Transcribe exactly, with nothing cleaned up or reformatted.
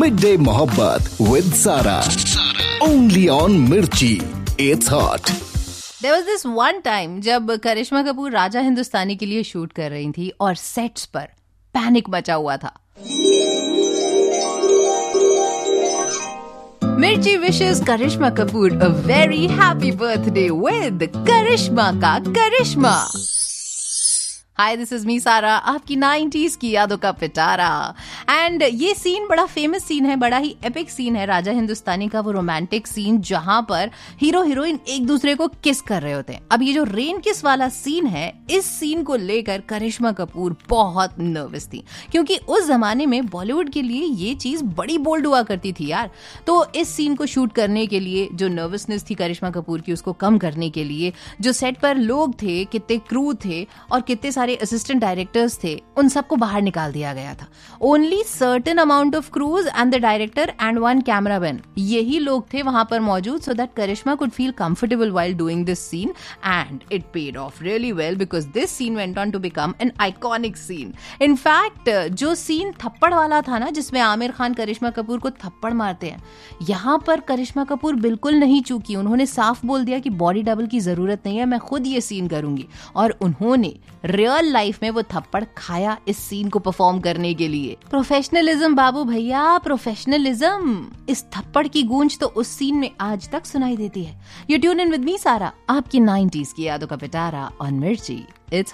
Mid day मोहब्बत with सारा, only on मिर्ची, it's hot. There was this one time जब करिश्मा कपूर राजा हिंदुस्तानी के लिए शूट कर रही थी और सेट्स पर पैनिक मचा हुआ था। मिर्ची wishes Karishma Kapoor a very happy birthday with करिश्मा का करिश्मा। हाय, दिस इज मी सारा, आपकी नाइंटीज़ की यादों का पिटारा। एंड ये सीन बड़ा फेमस सीन है, बड़ा ही एपिक सीन है राजा हिंदुस्तानी का, वो रोमांटिक सीन जहां पर हीरो हीरोइन एक दूसरे को किस कर रहे होते हैं। अब ये जो रेन किस वाला सीन है, इस सीन को लेकर करिश्मा कपूर बहुत नर्वस थी, क्योंकि उस जमाने में बॉलीवुड के लिए ये चीज बड़ी बोल्ड हुआ करती थी यार। तो इस सीन को शूट करने के लिए जो नर्वसनेस थी करिश्मा कपूर की, उसको कम करने के लिए जो सेट पर लोग थे, कितने क्रू थे और कितने सारे असिस्टेंट डायरेक्टर्स थे, उन सबको बाहर निकाल दिया गया था। Only certain amount of cruise and the director and one cameraman, यही लोग थे वहां पर मौजूद, so that Karishma could feel comfortable while doing this scene and it paid of really well because this scene went on to become an iconic scene. In fact जो scene थप्पड़ वाला था ना, जिसमें आमिर खान करिश्मा कपूर को थप्पड़ मारते हैं, यहाँ पर करिश्मा कपूर बिल्कुल नहीं चूकी। उन्होंने साफ बोल दिया कि बॉडी डबल की जरूरत नहीं है, मैं खुद ये सीन करूंगी, और उन्होंने रियल लाइफ में वो थप्पड़ खाया इस सीन को परफॉर्म करने के लिए। प्रोफेशनलिज्म बाबू भैया, प्रोफेशनलिज्म। इस थप्पड़ की गूंज तो उस सीन में आज तक सुनाई देती है। You tune in with me सारा, आपकी नाइंटीज़ की यादों का पिटारा ऑन मिर्ची, इट्स